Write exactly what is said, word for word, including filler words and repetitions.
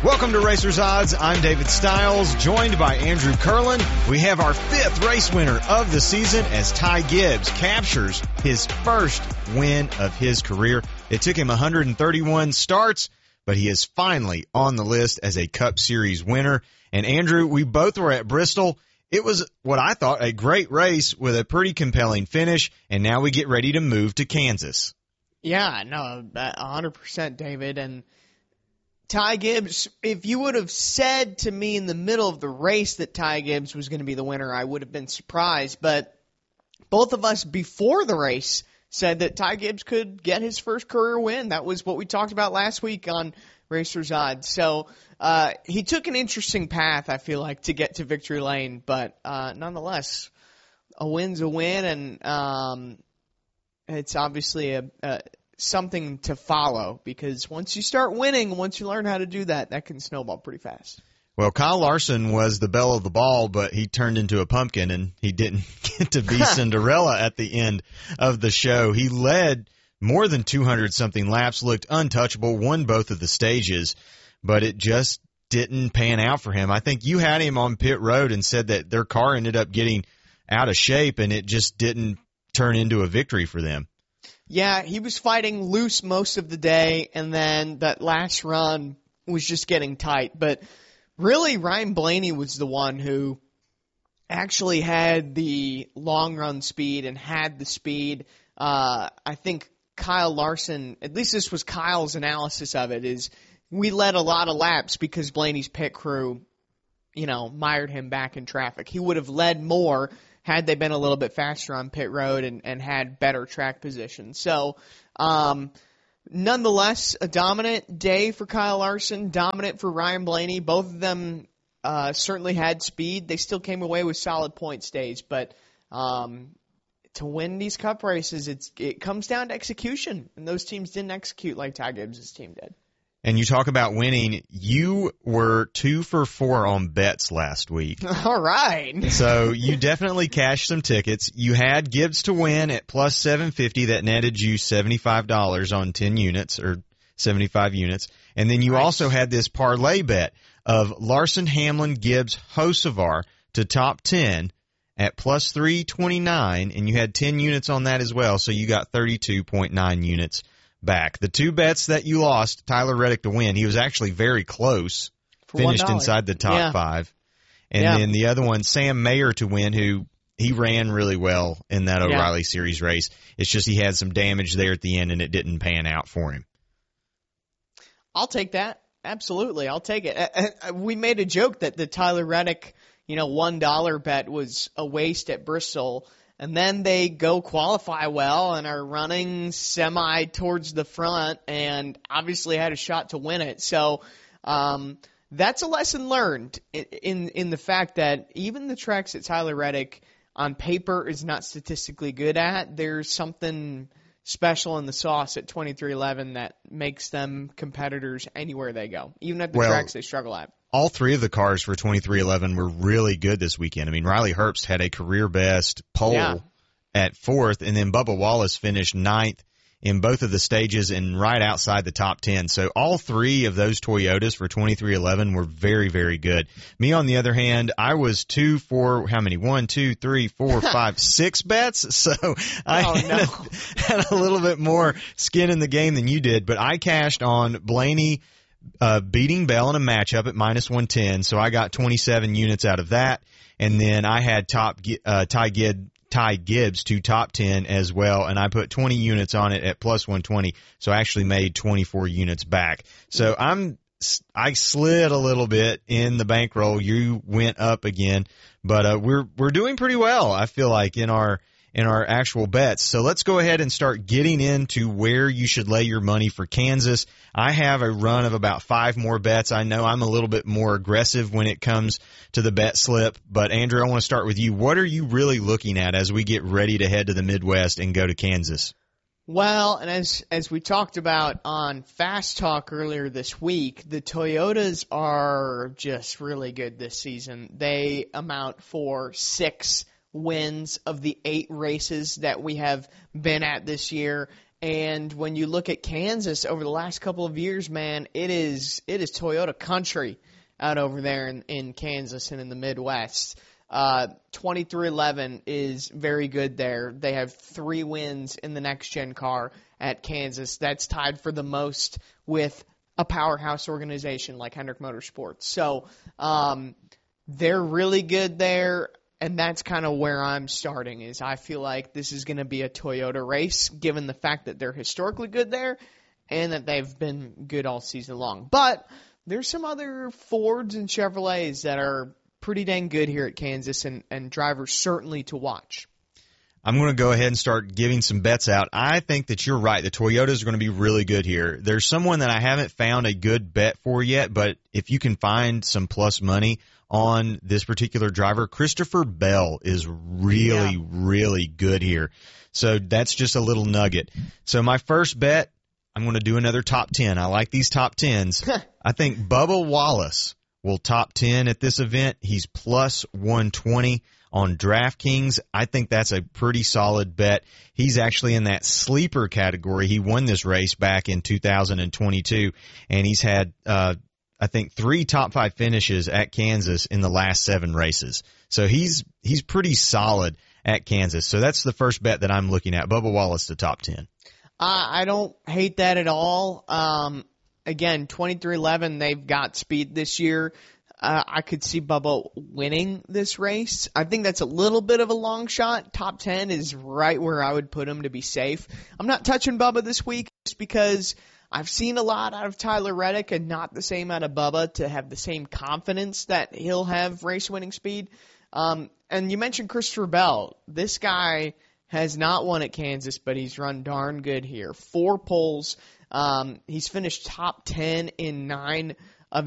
Welcome to Racers Odds. I'm David Stiles, joined by Andrew Curlin. We have our fifth race winner of the season as Ty Gibbs captures his first win of his career. It took him one hundred thirty-one starts, but he is finally on the list as a Cup Series winner. And Andrew, we both were at Bristol. It was what I thought a great race with a pretty compelling finish, and now we get ready to move to Kansas. Yeah, no, one hundred percent, David. And Ty Gibbs, if you would have said to me in the middle of the race that Ty Gibbs was going to be the winner, I would have been surprised. But both of us before the race said that Ty Gibbs could get his first career win. That was what we talked about last week on Racers Odds. So uh, he took an interesting path, I feel like, to get to victory lane. But uh, nonetheless, a win's a win, and um, it's obviously a, a something to follow, because once you start winning, once you learn how to do that, that can snowball pretty fast. Well, Kyle Larson was the belle of the ball, but he turned into a pumpkin, and he didn't get to be Cinderella at the end of the show. He led more than two hundred something laps, looked untouchable, won both of the stages, but it just didn't pan out for him. I think you had him on pit road and said that their car ended up getting out of shape, and it just didn't turn into a victory for them. Yeah, he was fighting loose most of the day, and then that last run was just getting tight. But really, Ryan Blaney was the one who actually had the long run speed and had the speed. Uh, I think Kyle Larson, at least this was Kyle's analysis of it, is we led a lot of laps because Blaney's pit crew, you know, mired him back in traffic. He would have led more had they been a little bit faster on pit road and, and had better track position. So, um, nonetheless, a dominant day for Kyle Larson, dominant for Ryan Blaney. Both of them uh, certainly had speed. They still came away with solid points days, but um, to win these Cup races, it's it comes down to execution, and those teams didn't execute like Ty Gibbs' team did. And you talk about winning. You were two for four on bets last week. All right. So you definitely cashed some tickets. You had Gibbs to win at plus seven fifty. That netted you seventy-five dollars on ten units or seventy-five units. And then you nice. also had this parlay bet of Larson, Hamlin, Gibbs, Hocevar to top ten at plus three twenty-nine. And you had ten units on that as well. So you got thirty-two point nine units back. The two bets that you lost, Tyler Reddick to win, he was actually very close, For finished one dollar inside the top yeah. five. And yeah. then the other one, Sam Mayer to win, who he ran really well in that O'Reilly yeah. Series race. It's just he had some damage there at the end, and it didn't pan out for him. I'll take that. Absolutely. I'll take it. We made a joke that the Tyler Reddick, you know, one dollar bet was a waste at Bristol. And then they go qualify well and are running semi towards the front and obviously had a shot to win it. So um, that's a lesson learned in, in in the fact that even the tracks that Tyler Reddick on paper is not statistically good at, there's something special in the sauce at twenty-three eleven that makes them competitors anywhere they go, even at the well, tracks they struggle at. All three of the cars for twenty-three eleven were really good this weekend. I mean, Riley Herbst had a career-best pole yeah. at fourth, and then Bubba Wallace finished ninth in both of the stages and right outside the top ten. So all three of those Toyotas for twenty-three eleven were very, very good. Me, on the other hand, I was two for, how many? One, two, three, four, five, six bets. So I oh, had, no. a, had a little bit more skin in the game than you did, but I cashed on Blaney Uh, beating Bell in a matchup at minus one ten, so I got twenty-seven units out of that, and then I had top uh, Ty, Gibb, Ty Gibbs to top ten as well, and I put twenty units on it at plus one twenty, so I actually made twenty-four units back. So I'm I slid a little bit in the bankroll. You went up again, but uh, we're we're doing pretty well, I feel like, in our in our actual bets. So let's go ahead and start getting into where you should lay your money for Kansas. I have a run of about five more bets. I know I'm a little bit more aggressive when it comes to the bet slip, but Andrew, I want to start with you. What are you really looking at as we get ready to head to the Midwest and go to Kansas? Well, and as as we talked about on Fast Talk earlier this week, the Toyotas are just really good this season. They amount for six wins of the eight races that we have been at this year, And when you look at Kansas over the last couple of years, man, it is it is Toyota country out over there in, in Kansas and in the Midwest. Uh, twenty-three eleven is very good there. They have three wins in the next-gen car at Kansas. That's tied for the most with a powerhouse organization like Hendrick Motorsports. So um, they're really good there, and that's kind of where I'm starting is I feel like this is going to be a Toyota race given the fact that they're historically good there and that they've been good all season long. But there's some other Fords and Chevrolets that are pretty dang good here at Kansas, and, and drivers certainly to watch. I'm going to go ahead and start giving some bets out. I think that you're right. The Toyotas are going to be really good here. There's someone that I haven't found a good bet for yet, but if you can find some plus money on this particular driver, Christopher Bell is really, yeah. really good here. So that's just a little nugget. So my first bet, I'm going to do another top ten. I like these top tens. I think Bubba Wallace will top ten at this event. He's plus one twenty on DraftKings. I think that's a pretty solid bet. He's actually in that sleeper category. He won this race back in two thousand twenty-two, and he's had, uh, I think, three top five finishes at Kansas in the last seven races. So he's he's pretty solid at Kansas. So that's the first bet that I'm looking at, Bubba Wallace to top ten. Uh, I don't hate that at all. Um, again, twenty-three eleven, they've got speed this year. Uh, I could see Bubba winning this race. I think that's a little bit of a long shot. Top ten is right where I would put him to be safe. I'm not touching Bubba this week just because I've seen a lot out of Tyler Reddick and not the same out of Bubba to have the same confidence that he'll have race-winning speed. Um, and you mentioned Christopher Bell. This guy has not won at Kansas, but he's run darn good here. Four poles. Um, he's finished top ten in nine